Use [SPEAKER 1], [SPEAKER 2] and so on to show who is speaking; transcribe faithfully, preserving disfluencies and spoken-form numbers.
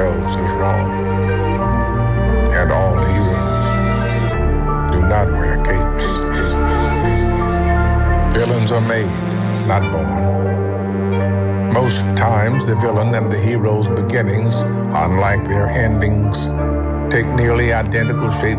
[SPEAKER 1] themselves as wrong. And all heroes do not wear capes. Villains are made, not born. Most times, the villain and the hero's beginnings, unlike their endings, take nearly identical shapes